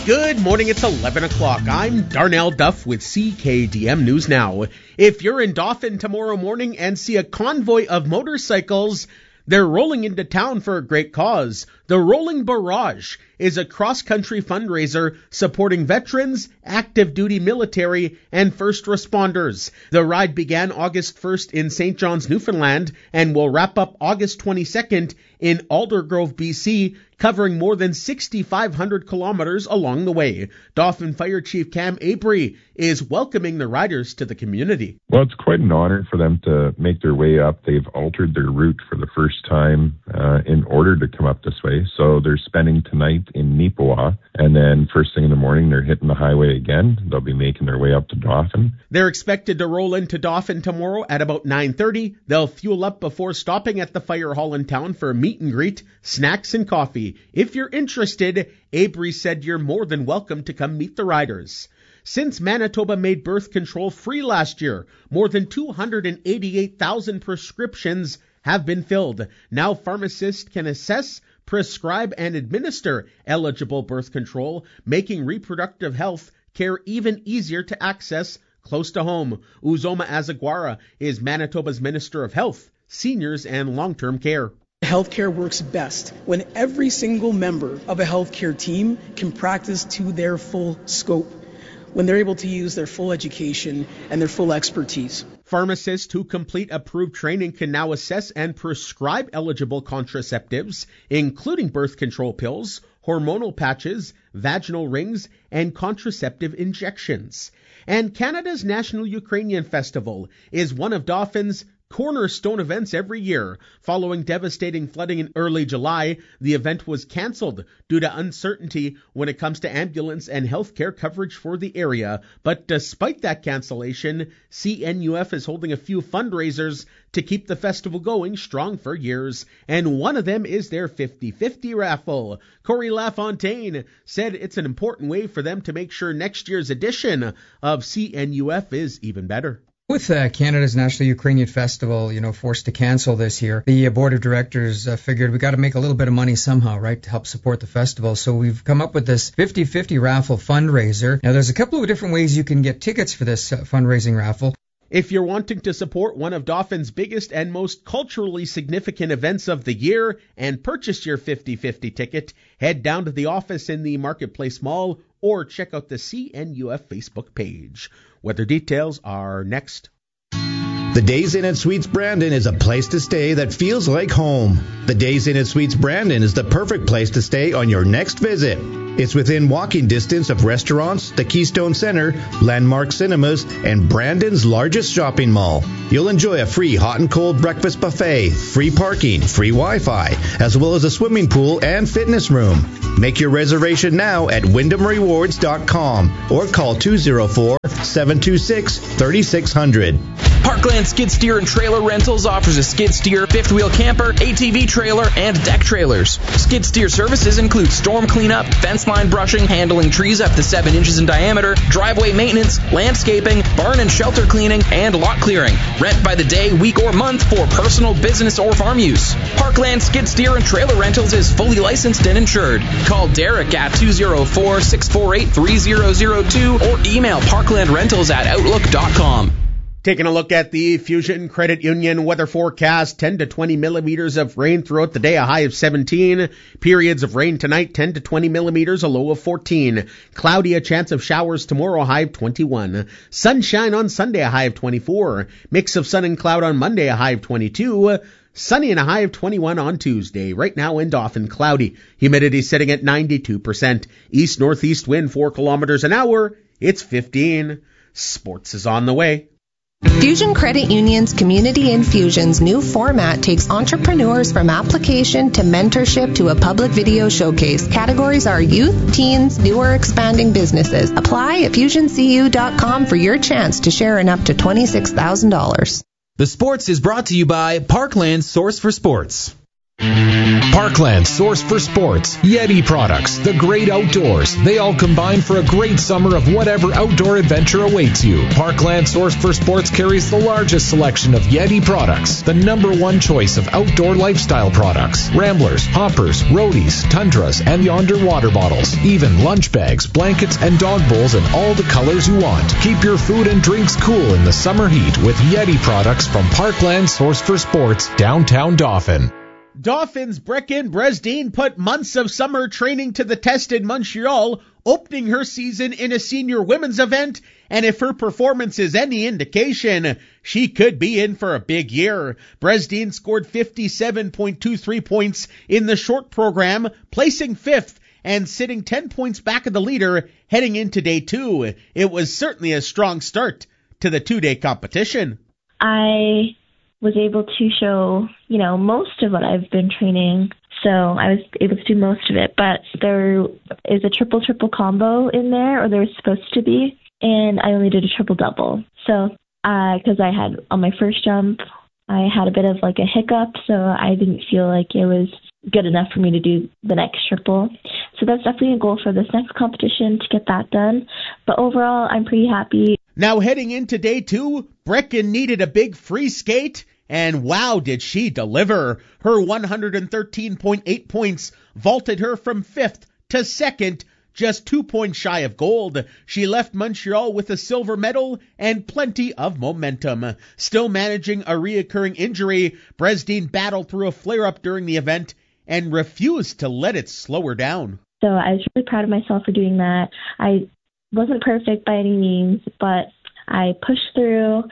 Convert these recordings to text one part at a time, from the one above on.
Good morning, it's 11 o'clock. I'm Darnell Duff with CKDM News Now. If you're in Dauphin tomorrow morning and see a convoy of motorcycles, they're rolling into town for a great cause. The Rolling Barrage is a cross-country fundraiser supporting veterans, active duty military, and first responders. The ride began August 1st in St. John's, Newfoundland, and will wrap up August 22nd in Aldergrove, BC, covering more than 6,500 kilometers along the way. Dauphin Fire Chief Cam Abry is welcoming the riders to the community. Well, it's quite an honor for them to make their way up. They've altered their route for the first time in order to come up this way. So they're spending tonight in Neepawa, and then first thing in the morning, they're hitting the highway again. They'll be making their way up to Dauphin. They're expected to roll into Dauphin tomorrow at about 9:30. They'll fuel up before stopping at the fire hall in town for a meet and greet, snacks, and coffee. If you're interested, Abry said you're more than welcome to come meet the riders. Since Manitoba made birth control free last year, more than 288,000 prescriptions have been filled. Now pharmacists can assess, prescribe, and administer eligible birth control, making reproductive health care even easier to access close to home. Uzoma Azaguara is Manitoba's Minister of Health, Seniors, and Long-Term Care. Healthcare works best when every single member of a healthcare team can practice to their full scope, when they're able to use their full education and their full expertise. Pharmacists who complete approved training can now assess and prescribe eligible contraceptives, including birth control pills, hormonal patches, vaginal rings, and contraceptive injections. And Canada's National Ukrainian Festival is one of Dauphin's cornerstone events every year. Following devastating flooding in early July, the event was cancelled due to uncertainty when it comes to ambulance and healthcare coverage for the area. But despite that cancellation, CNUF is holding a few fundraisers to keep the festival going strong for years. And one of them is their 50-50 raffle. Corey LaFontaine said it's an important way for them to make sure next year's edition of CNUF is even better. With Canada's National Ukrainian Festival, forced to cancel this year, the board of directors figured we got to make a little bit of money somehow, right, to help support the festival. So we've come up with this 50-50 raffle fundraiser. Now, there's a couple of different ways you can get tickets for this fundraising raffle. If you're wanting to support one of Dauphin's biggest and most culturally significant events of the year and purchase your 50-50 ticket, head down to the office in the Marketplace Mall or check out the CNUF Facebook page. Weather details are next. The Days Inn at Suites Brandon is a place to stay that feels like home. The Days Inn at Suites Brandon is the perfect place to stay on your next visit. It's within walking distance of restaurants, the Keystone Center, Landmark Cinemas, and Brandon's largest shopping mall. You'll enjoy a free hot and cold breakfast buffet, free parking, free Wi-Fi, as well as a swimming pool and fitness room. Make your reservation now at WyndhamRewards.com or call 204-726-3600. Parkland Skid Steer and Trailer Rentals offers a skid steer, fifth wheel camper, ATV trailer, and deck trailers. Skid steer services include storm cleanup, fence line brushing, handling trees up to 7 inches in diameter, driveway maintenance, landscaping, barn and shelter cleaning, and lot clearing. Rent by the day, week, or month for personal, business, or farm use. Parkland Skid Steer and Trailer Rentals is fully licensed and insured. Call Derek at 204-648-3002 or email parklandrentals@outlook.com. Taking a look at the Fusion Credit Union weather forecast, 10 to 20 millimeters of rain throughout the day, a high of 17. Periods of rain tonight, 10 to 20 millimeters, a low of 14. Cloudy, a chance of showers tomorrow, a high of 21. Sunshine on Sunday, a high of 24. Mix of sun and cloud on Monday, a high of 22. Sunny and a high of 21 on Tuesday. Right now in Dauphin, cloudy. Humidity sitting at 92%. East-northeast wind 4 kilometers an hour. It's 15. Sports is on the way. Fusion Credit Union's Community Infusions new format takes entrepreneurs from application to mentorship to a public video showcase. Categories are youth, teens, newer expanding businesses. Apply at FusionCU.com for your chance to share in up to $26,000. The Sports is brought to you by Parkland Source for Sports. Parkland Source for Sports, Yeti products, the great outdoors. They all combine for a great summer of whatever outdoor adventure awaits you. Parkland Source for Sports carries the largest selection of Yeti products, the #1 choice of outdoor lifestyle products. Ramblers, hoppers, roadies, tundras, and Yonder water bottles. Even lunch bags, blankets, and dog bowls in all the colors you want. Keep your food and drinks cool in the summer heat with Yeti products from Parkland Source for Sports, downtown Dauphin. Dauphin's Brecken Bresdin put months of summer training to the test in Montreal, opening her season in a senior women's event, and if her performance is any indication, she could be in for a big year. Bresdin scored 57.23 points in the short program, placing 5th and sitting 10 points back of the leader heading into day 2. It was certainly a strong start to the 2-day competition. I was able to show, most of what I've been training. So I was able to do most of it, but there is a triple combo in there, or there was supposed to be, and I only did a triple-double. So, because I had, on my first jump, I had a bit of like a hiccup, so I didn't feel like it was good enough for me to do the next triple. So that's definitely a goal for this next competition, to get that done. But overall, I'm pretty happy. Now heading into day 2, Brecken needed a big free skate, and wow, did she deliver. Her 113.8 points vaulted her from 5th to 2nd, just 2 points shy of gold. She left Montreal with a silver medal and plenty of momentum. Still managing a reoccurring injury, Bresdin battled through a flare-up during the event and refused to let it slow her down. So I was really proud of myself for doing that. I wasn't perfect by any means, but I pushed through,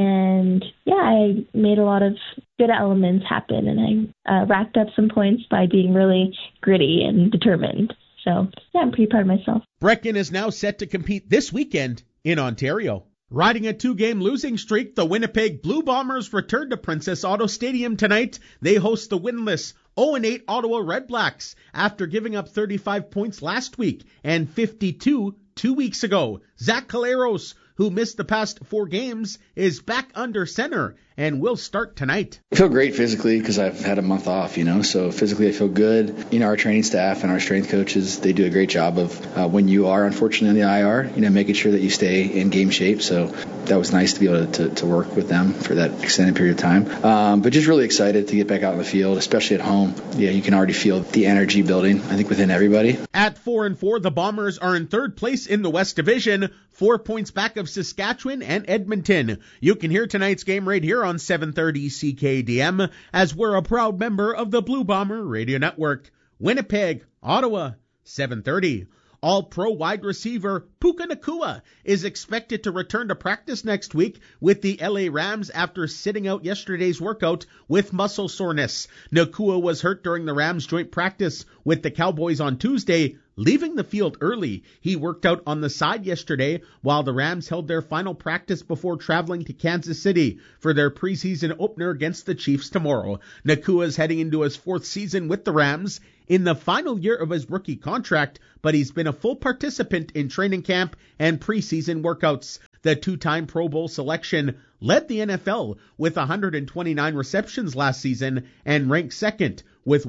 and I made a lot of good elements happen, and I racked up some points by being really gritty and determined. So, I'm pretty proud of myself. Brecken is now set to compete this weekend in Ontario. Riding a 2-game losing streak, the Winnipeg Blue Bombers return to Princess Auto Stadium tonight. They host the winless 0-8 Ottawa Red Blacks after giving up 35 points last week and 52 2 weeks ago. Zach Caleros, who missed the past 4 games, is back under center and will start tonight. I feel great physically because I've had a month off, so physically I feel good. Our training staff and our strength coaches, they do a great job of when you are unfortunately on the IR, making sure that you stay in game shape. So that was nice to be able to work with them for that extended period of time. But just really excited to get back out in the field, especially at home. Yeah, you can already feel the energy building, I think, within everybody. At 4-4, the Bombers are in 3rd place in the West Division, 4 points back of Saskatchewan and Edmonton. You can hear tonight's game right here on 730 CKDM, as we're a proud member of the Blue Bomber Radio Network. Winnipeg, Ottawa, 730. All-Pro wide receiver Puka Nacua is expected to return to practice next week with the LA Rams after sitting out yesterday's workout with muscle soreness. Nacua was hurt during the Rams joint practice with the Cowboys on Tuesday, leaving the field early. He worked out on the side yesterday while the Rams held their final practice before traveling to Kansas City for their preseason opener against the Chiefs tomorrow. Nacua is heading into his 4th season with the Rams in the final year of his rookie contract, but he's been a full participant in training camp and preseason workouts. The 2-time Pro Bowl selection led the NFL with 129 receptions last season and ranked 2nd with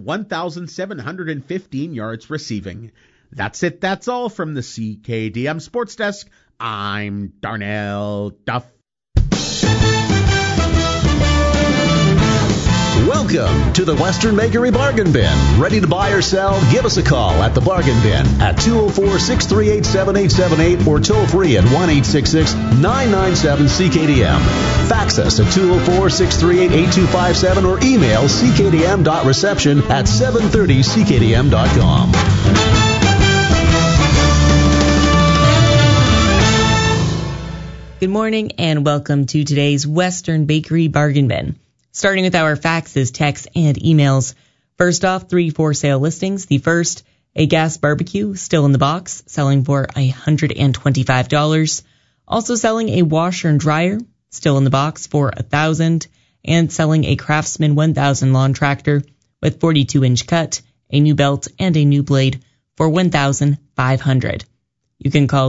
1,715 yards receiving. That's it. That's all from the CKDM Sports Desk. I'm Darnell Duff. Welcome to the Western Bakery Bargain Bin. Ready to buy or sell? Give us a call at the Bargain Bin at 204-638-7878 or toll free at 1-866-997-CKDM. Fax us at 204-638-8257 or email ckdm.reception@730ckdm.com. Good morning and welcome to today's Western Bakery Bargain Bin. Starting with our faxes, texts, and emails. First off, 3 for sale listings. The first, a gas barbecue, still in the box, selling for $125. Also selling a washer and dryer, still in the box, for $1,000. And selling a Craftsman 1000 lawn tractor with 42-inch cut, a new belt, and a new blade for $1,500. You can call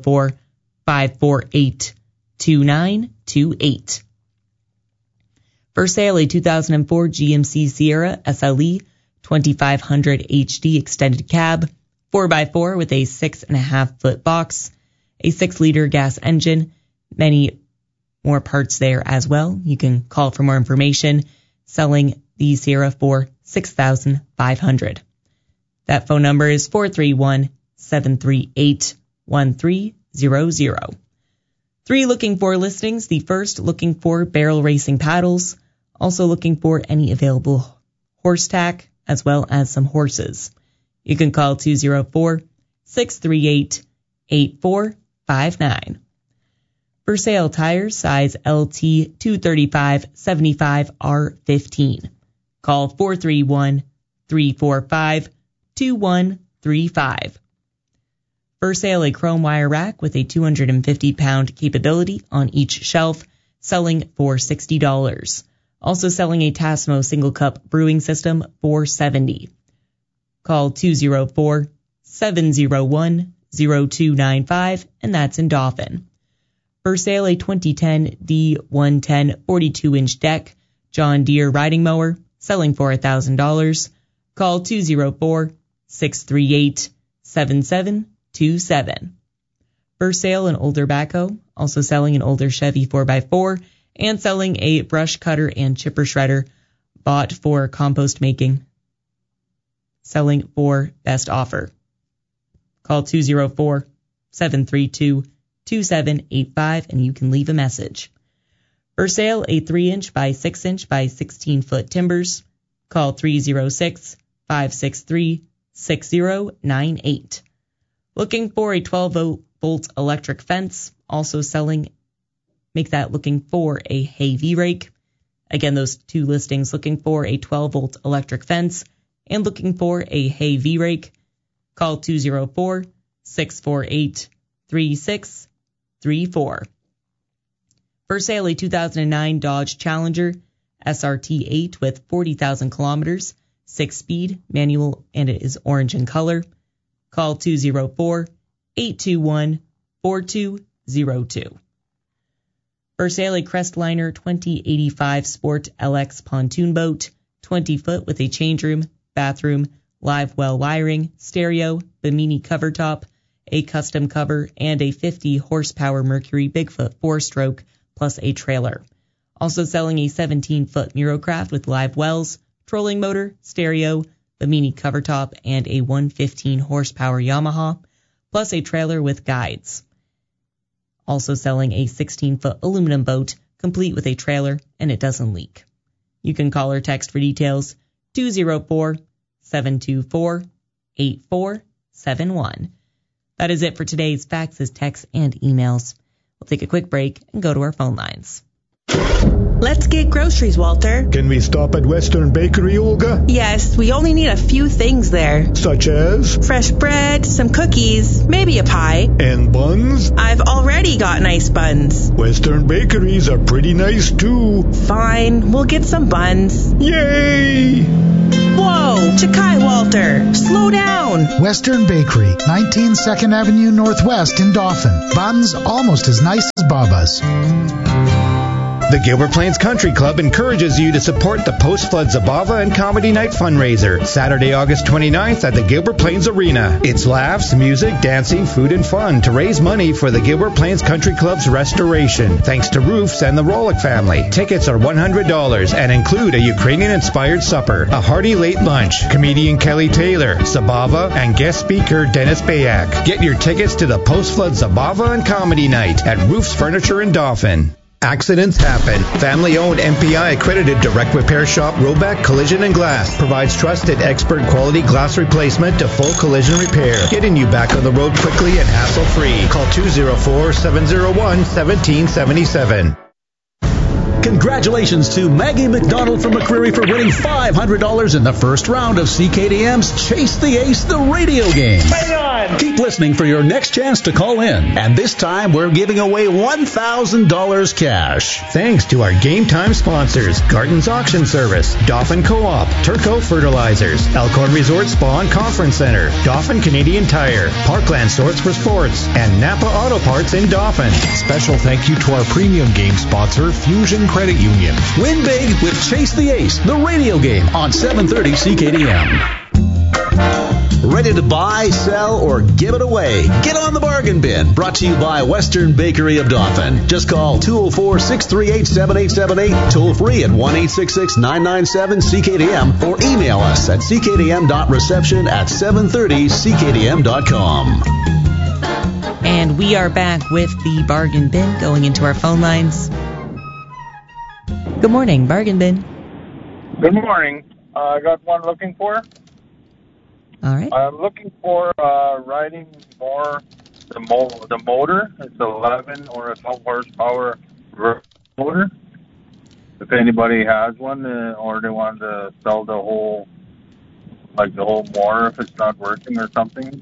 204-548-2928. For sale, a 2004 GMC Sierra SLE 2500 HD extended cab, 4x4 with a 6.5-foot box, a 6-liter gas engine, many more parts there as well. You can call for more information. Selling the Sierra for $6,500. That phone number is 431-738-1300. 3 looking for listings. The first looking for barrel racing paddles, also looking for any available horse tack, as well as some horses. You can call 204-638-8459. For sale, tires, size LT 235/75R15. Call 431-345-2135. For sale, a chrome wire rack with a 250-pound capability on each shelf, selling for $60. Also selling a Tasmo single-cup brewing system for $70. Call 204-701-0295, and that's in Dauphin. For sale, a 2010 D110 42-inch deck John Deere riding mower, selling for $1,000. Call 204-638-7727. For sale, an older backhoe, also selling an older Chevy 4x4, and selling a brush cutter and chipper shredder bought for compost making, selling for best offer. Call 204-732-2785 and you can leave a message. For sale, a 3-inch by 6-inch by 16-foot timbers. Call 306-563-6098. Looking for a 12-volt electric fence, also selling. Make that looking for a hay V-rake. Again, those 2 listings, looking for a 12-volt electric fence and looking for a hay V-rake. Call 204-648-3634. For sale, a 2009 Dodge Challenger SRT8 with 40,000 kilometers, 6-speed, manual, and it is orange in color. Call 204-821-4202. For sale, a Crestliner 2085 Sport LX pontoon boat, 20 foot with a change room, bathroom, live well wiring, stereo, Bimini cover top, a custom cover, and a 50 horsepower Mercury Bigfoot 4-stroke plus a trailer. Also selling a 17-foot Murocraft with live wells, trolling motor, stereo, Bimini cover top, and a 115 horsepower Yamaha, plus a trailer with guides. Also selling a 16-foot aluminum boat, complete with a trailer, and it doesn't leak. You can call or text for details, 204-724-8471. That is it for today's faxes, texts, and emails. We'll take a quick break and go to our phone lines. Let's get groceries, Walter. Can we stop at Western Bakery, Olga? Yes, we only need a few things there. Such as? Fresh bread, some cookies, maybe a pie. And buns? I've already got nice buns. Western bakeries are pretty nice, too. Fine, we'll get some buns. Yay! Whoa, Chakai, Walter, slow down. Western Bakery, 19 2nd Avenue Northwest in Dauphin. Buns almost as nice as Baba's. The Gilbert Plains Country Club encourages you to support the Post-Flood Zabava and Comedy Night fundraiser, Saturday, August 29th at the Gilbert Plains Arena. It's laughs, music, dancing, food, and fun to raise money for the Gilbert Plains Country Club's restoration, thanks to Roofs and the Rolick family. Tickets are $100 and include a Ukrainian-inspired supper, a hearty late lunch, comedian Kelly Taylor, Zabava, and guest speaker Dennis Bayak. Get your tickets to the Post-Flood Zabava and Comedy Night at Roofs Furniture in Dauphin. Accidents happen. Family-owned MPI-accredited direct repair shop Roback Collision and Glass provides trusted expert quality glass replacement to full collision repair, getting you back on the road quickly and hassle-free. Call 204-701-1777. Congratulations to Maggie McDonald from McCreary for winning $500 in the first round of CKDM's Chase the Ace, the radio game. Hang on! Keep listening for your next chance to call in. And this time, we're giving away $1,000 cash. Thanks to our Game Time sponsors, Gardens Auction Service, Dauphin Co-op, Turco Fertilizers, Elkhorn Resort Spa and Conference Center, Dauphin Canadian Tire, Parkland Sorts for Sports, and Napa Auto Parts in Dauphin. Special thank you to our premium game sponsor, Fusion Credit Union. Win big with Chase the Ace, the radio game on 730 CKDM. Ready to buy, sell, or give it away? Get on the bargain bin. Brought to you by Western Bakery of Dauphin. Just call 204-638-7878, toll free at 1-866-997-CKDM, or email us at ckdm.reception@730ckdm.com. And we are back with the bargain bin going into our phone lines. Good morning, bargain bin. Good morning. I got one looking for. All right. I'm looking for riding more the motor. It's 11 or a 12 horsepower motor. If anybody has one, or they want to sell the whole motor if it's not working or something.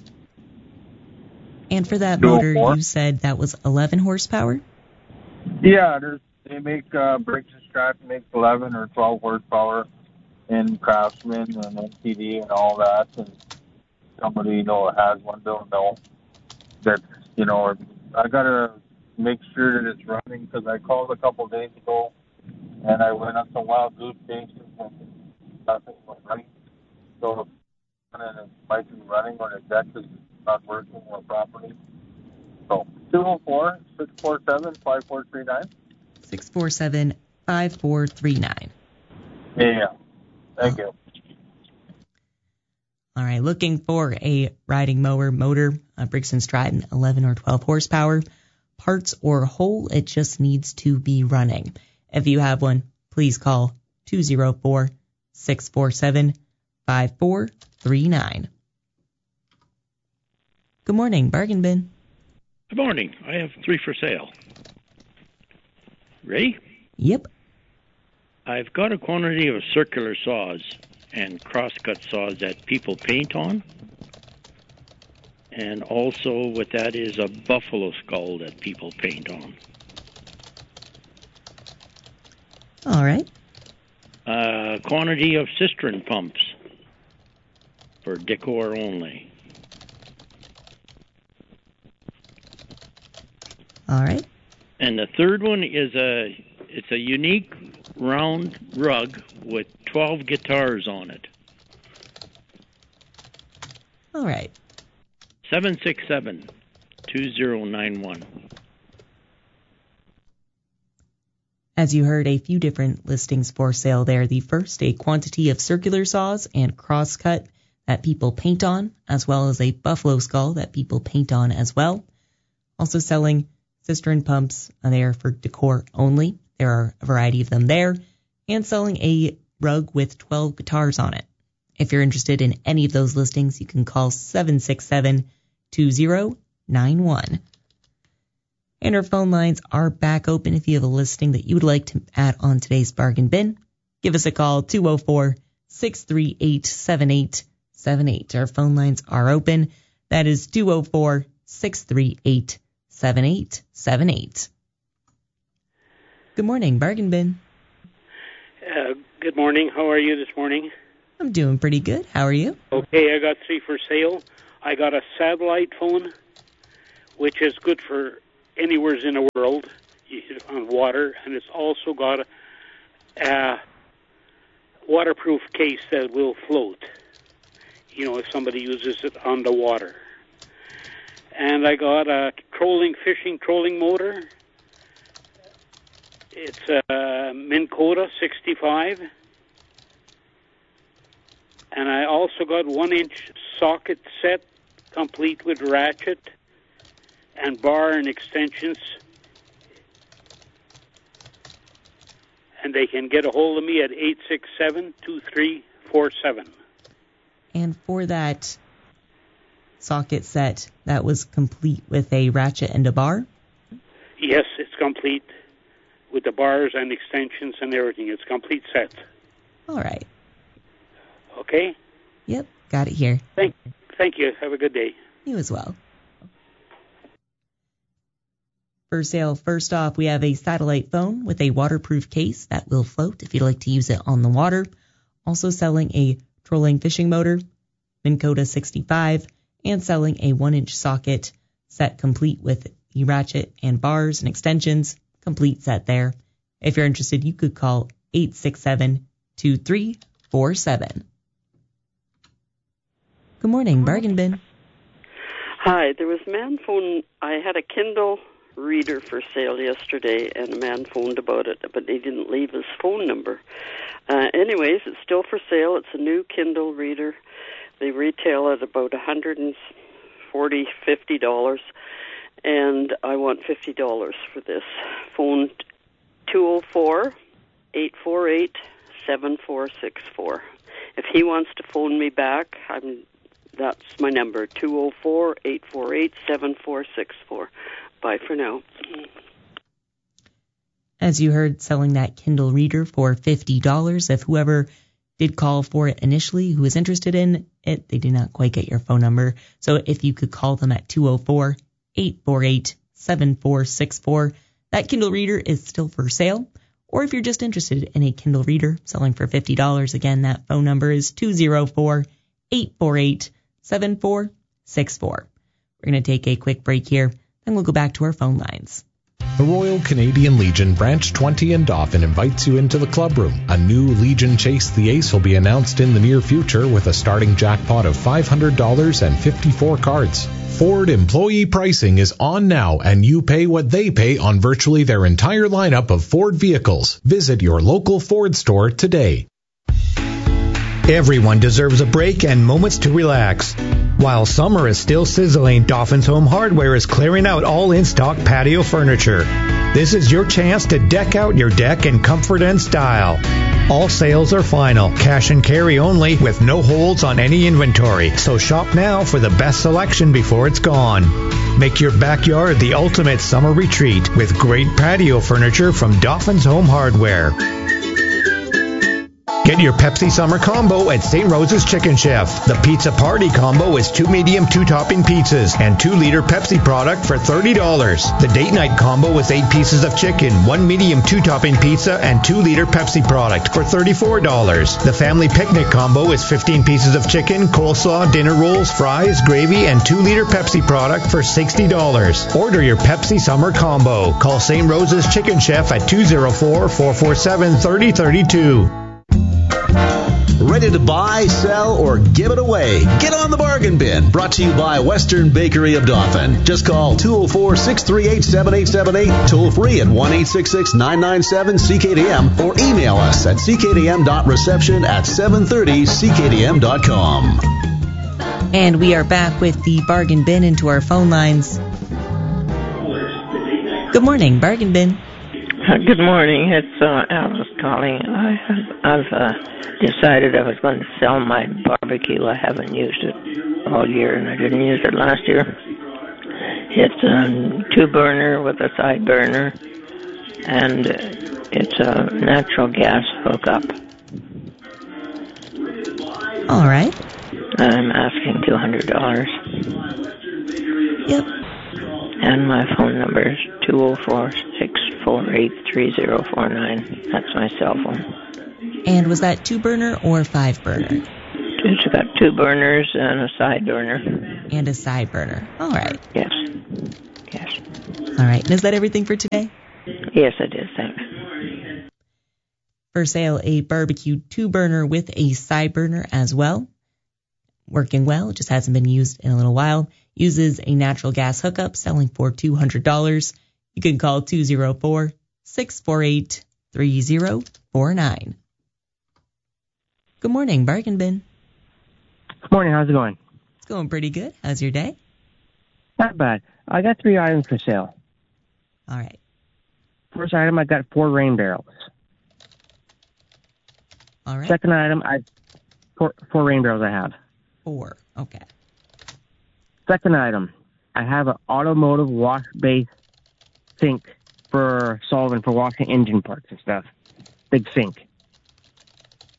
And for that motor, you said that was 11 horsepower? Yeah, they make brakes and straps make 11 or 12 horsepower in Craftsman and MTD and all that. And somebody has one, don't know that. I gotta make sure that it's running because I called a couple days ago and I went up to Wild Goose Station and nothing was running. So it might be running or the deck is not working properly. So 204-647-5439. 647-5439. Yeah. Thank you. All right. Looking for a riding motor, Briggs & Stratton, 11 or 12 horsepower. Parts or whole, it just needs to be running. If you have one, please call 204-647-5439. Good morning, bargain bin. Good morning. I have 3 for sale. Ready? Yep. I've got a quantity of circular saws and crosscut saws that people paint on. And also with that is a buffalo skull that people paint on. All right. A quantity of cistern pumps for decor only. All right. And the third one is it's a unique round rug with 12 guitars on it. All right. 767-2091. As you heard, a few different listings for sale there. The first, a quantity of circular saws and crosscut that people paint on, as well as a buffalo skull that people paint on as well. Also selling cistern pumps there for decor only. There are a variety of them there. And selling a rug with 12 guitars on it. If you're interested in any of those listings, you can call 767-2091. And our phone lines are back open if you have a listing that you would like to add on today's bargain bin. Give us a call, 204-638-7878. Our phone lines are open. That is 204-638-7878. Good morning, bargain bin. Good morning. How are you this morning? I'm doing pretty good. How are you? Okay, I got 3 for sale. I got a satellite phone, which is good for anywhere in the world on water, and it's also got a waterproof case that will float, if somebody uses it on the water. And I got a fishing trolling motor. It's a Minn Kota 65. And I also got 1-inch socket set, complete with ratchet and bar and extensions. And they can get a hold of me at 867-2347. And for that socket set, that was complete with a ratchet and a bar? Yes, it's complete with the bars and extensions and everything. It's complete set. All right. Okay? Yep, got it here. Thank you. Have a good day. You as well. For sale, first off, we have a satellite phone with a waterproof case that will float if you'd like to use it on the water. Also selling a trolling fishing motor, Minn Kota 65, and selling a 1-inch socket set complete with the ratchet and bars and extensions. Complete set there. If you're interested, you could call 867-2347. Good morning, Bargain Bin. Hi, there was a man phone. I had a Kindle reader for sale yesterday, and a man phoned about it, but he didn't leave his phone number. Anyways, it's still for sale. It's a new Kindle reader. They retail at about $140, $50, and I want $50 for this. Phone 204-848-7464. If he wants to phone me back, that's my number, 204-848-7464. Bye for now. As you heard, selling that Kindle reader for $50. If whoever did call for it initially who is interested in it, they did not quite get your phone number. So if you could call them at 204-848-7464, that Kindle reader is still for sale. Or if you're just interested in a Kindle reader selling for $50, again, that phone number is 204-848-7464. We're going to take a quick break here, then we'll go back to our phone lines. The Royal Canadian Legion Branch 20 in Dauphin invites you into the club room. A new Legion Chase the Ace will be announced in the near future with a starting jackpot of $500 and 54 cards. Ford employee pricing is on now, and you pay what they pay on virtually their entire lineup of Ford vehicles. Visit your local Ford store today. Everyone deserves a break and moments to relax. While summer is still sizzling, Dauphin's Home Hardware is clearing out all in-stock patio furniture. This is your chance to deck out your deck in comfort and style. All sales are final, cash and carry only, with no holds on any inventory. So shop now for the best selection before it's gone. Make your backyard the ultimate summer retreat with great patio furniture from Dauphin's Home Hardware. Get your Pepsi Summer Combo at St. Rose's Chicken Chef. The Pizza Party Combo is 2 medium 2-topping pizzas and 2-liter Pepsi product for $30. The Date Night Combo is 8 pieces of chicken, 1 medium 2-topping pizza, and 2-liter Pepsi product for $34. The Family Picnic Combo is 15 pieces of chicken, coleslaw, dinner rolls, fries, gravy, and 2-liter Pepsi product for $60. Order your Pepsi Summer Combo. Call St. Rose's Chicken Chef at 204-447-3032. Ready to buy, sell, or give it away? Get on the Bargain Bin. Brought to you by Western Bakery of Dauphin. Just call 204-638-7878, toll free at 1-866-997-CKDM, or email us at ckdm.reception@730ckdm.com. And we are back with the Bargain Bin into our phone lines. Good morning, Bargain Bin. Good morning. It's Alice calling. I've decided I was going to sell my barbecue. I haven't used it all year, and I didn't use it last year. It's a 2-burner with a side burner, and it's a natural gas hookup. All right. I'm asking $200. Yep. And my phone number is 204-648-3049. That's my cell phone. And was that 2-burner or 5-burner? It's got 2 burners and a side burner. And a side burner. All right. Yes. Yes. All right. And is that everything for today? Yes, it is. Thanks. For sale, a barbecue 2-burner with a side burner as well. Working well. It just hasn't been used in a little while. Uses a natural gas hookup, selling for $200. You can call 204-648-3049. Good morning, Bargain Bin. Good morning. How's it going? It's going pretty good. How's your day? Not bad. I got 3 items for sale. All right. First item, I got 4 rain barrels. All right. Second item, four rain barrels I have. 4. Okay. Second item, I have an automotive wash base sink for solvent for washing engine parts and stuff. Big sink.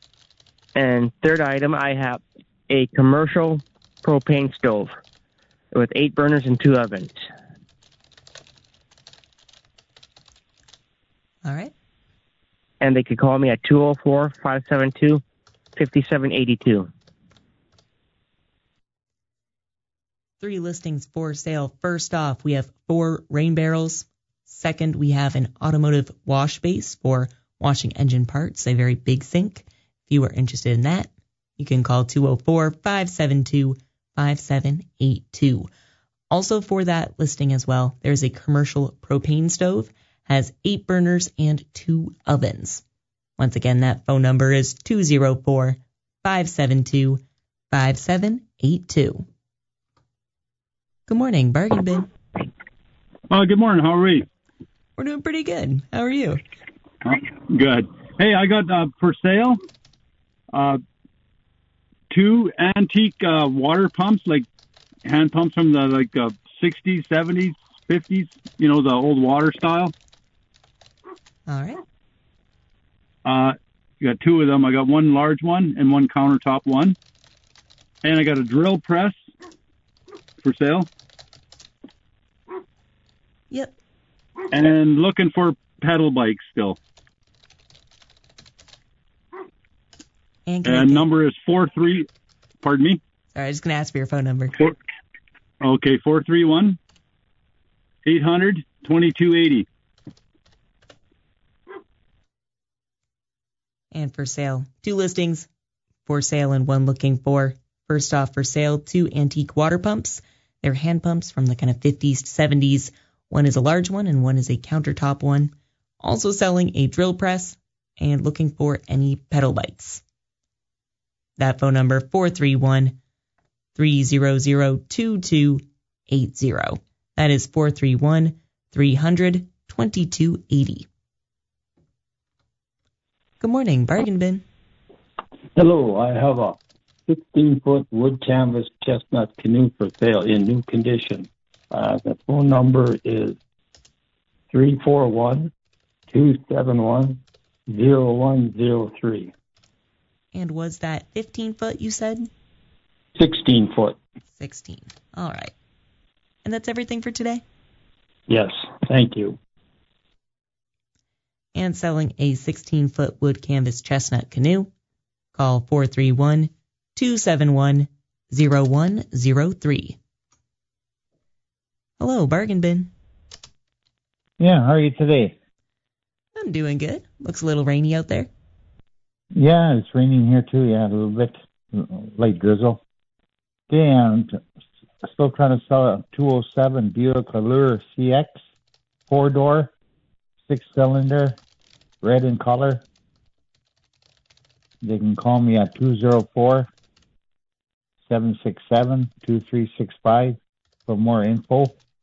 And third item, I have a commercial propane stove with 8 burners and 2 ovens. All right. And they could call me at 204-572-5782. 3 listings for sale. First off, we have 4 rain barrels. Second, we have an automotive wash base for washing engine parts, a very big sink. If you are interested in that, you can call 204-572-5782. Also for that listing as well, there's a commercial propane stove, has 8 burners and 2 ovens. Once again, that phone number is 204-572-5782. Good morning, Bargain Bin. Good morning. How are we? We're doing pretty good. How are you? Good. Hey, I got for sale 2 antique water pumps, like hand pumps from the 60s, 70s, 50s, the old water style. All right. You got 2 of them. I got 1 large one and 1 countertop one. And I got a drill press for sale. Yep. And looking for pedal bikes still. And number is 43. Pardon me? Sorry, I was just going to ask for your phone number. 431-800-2280. And for sale, 2 listings for sale and 1 looking for. First off, for sale, 2 antique water pumps. They're hand pumps from the kind of 50s to 70s. One is a large one and one is a countertop one. Also selling a drill press and looking for any pedal bites. That phone number, 431-300-2280. That is 431-300-2280. Good morning, Bargain Bin. Hello, I have a 15-foot wood canvas chestnut canoe for sale in new condition. The phone number is 341-271-0103. And was that 15-foot, you said? 16-foot. 16. All right. And that's everything for today? Yes, thank you. And selling a 16-foot wood canvas chestnut canoe. Call 431-271-0103. Hello, Bargain Bin. Yeah, how are you today? I'm doing good. Looks a little rainy out there. Yeah, it's raining here too. Yeah, a little bit, light drizzle. Okay, and still trying to sell a 207 Buick Allure CX, 4-door, 6-cylinder, red in color. They can call me at 204-767-2365 for more info.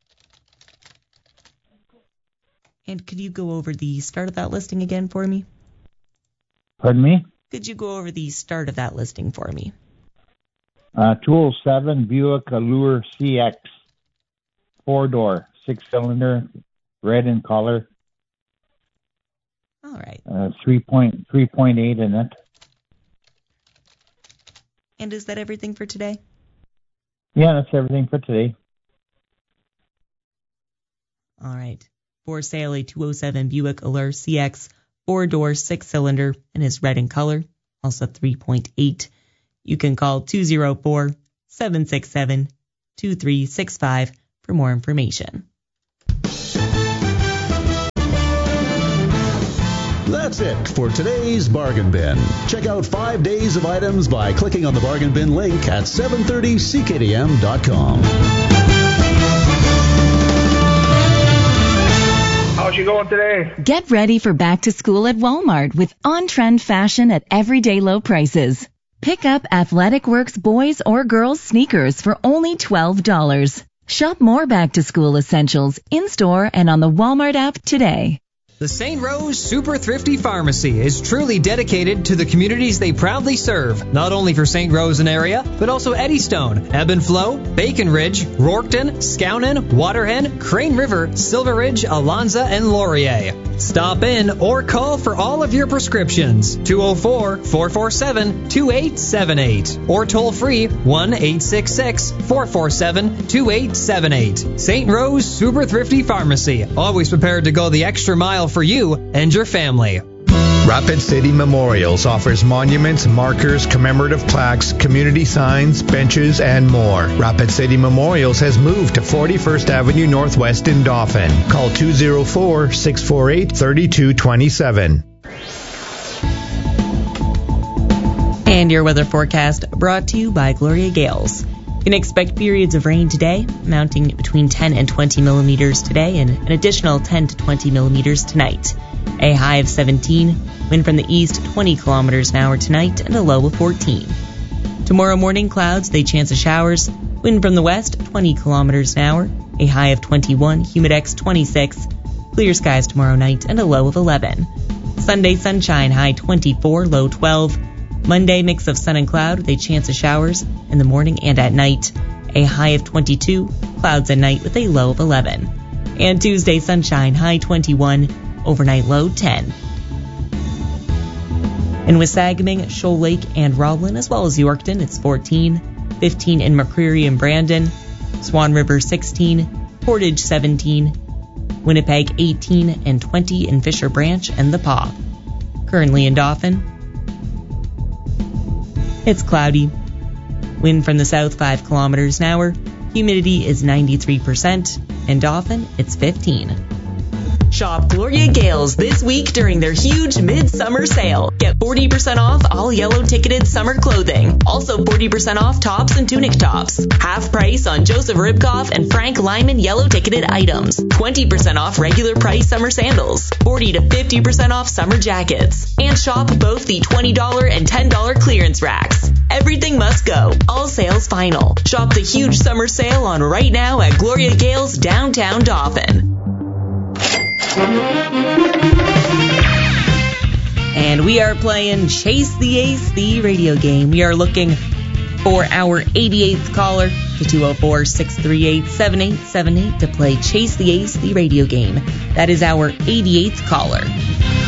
And could you go over the start of that listing again for me? Pardon me? Could you go over the start of that listing for me? 207 Buick Allure CX, 4-door, 6-cylinder, red in color. All right. 3.8 in it. And is that everything for today? Yeah, that's everything for today. All right. For sale, a 207 Buick Allure CX, 4-door, 6-cylinder, and is red in color, also 3.8. You can call 204-767-2365 for more information. That's it for today's Bargain Bin. Check out 5 days of items by clicking on the Bargain Bin link at 730ckdm.com. How's you going today? Get ready for back to school at Walmart with on-trend fashion at everyday low prices. Pick up Athletic Works boys or girls sneakers for only $12. Shop more back to school essentials in-store and on the Walmart app today. The St. Rose Super Thrifty Pharmacy is truly dedicated to the communities they proudly serve, not only for St. Rose and area, but also Eddystone, Ebb and Flow, Bacon Ridge, Rorkton, Skownon, Waterhen, Crane River, Silver Ridge, Alonza, and Laurier. Stop in or call for all of your prescriptions. 204-447-2878 or toll free 1-866-447-2878. St. Rose Super Thrifty Pharmacy, always prepared to go the extra mile for you and your family. Rapid City Memorials offers monuments, markers, commemorative plaques, community signs, benches, and more. Rapid City Memorials has moved to 41st Avenue Northwest in Dauphin. Call 204-648-3227. And your weather forecast brought to you by Gloria Gales. You can expect periods of rain today, amounting between 10 and 20 millimeters today and an additional 10 to 20 millimeters tonight. A high of 17, wind from the east 20 kilometers an hour tonight, and a low of 14. Tomorrow morning, clouds, they chance of showers, wind from the west 20 kilometers an hour, a high of 21, humidex 26, clear skies tomorrow night, and a low of 11. Sunday, sunshine, high 24, low 12. Monday, mix of sun and cloud, they chance of showers in the morning and at night, a high of 22, clouds at night with a low of 11. And Tuesday, sunshine, high 21, overnight low 10. In Wasagaming, Shoal Lake, and Roblin, as well as Yorkton, it's 14, 15 in McCreary and Brandon, Swan River 16, Portage 17, Winnipeg 18, and 20 in Fisher Branch and The Paw. Currently in Dauphin, it's cloudy. Wind from the south 5 kilometers an hour. Humidity is 93%. In Dauphin, it's 15. Shop Gloria Gales this week during their huge midsummer sale. Get 40% off all yellow ticketed summer clothing. Also 40% off tops and tunic tops. Half price on Joseph Ribkoff and Frank Lyman yellow ticketed items. 20% off regular price summer sandals. 40 to 50% off summer jackets. And shop both the $20 and $10 clearance racks. Everything must go. All sales final. Shop the huge summer sale on right now at Gloria Gales downtown Dauphin. And we are playing Chase the Ace, the radio game. We are looking for our 88th caller to 204-638-7878 to play Chase the Ace, the radio game. That is our 88th caller.